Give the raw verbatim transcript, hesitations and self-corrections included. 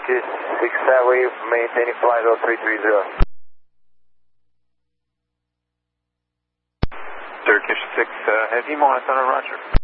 Turkish six Airway, maintaining flight level three three zero. Turkish six uh, Heavy, Montana, Roger.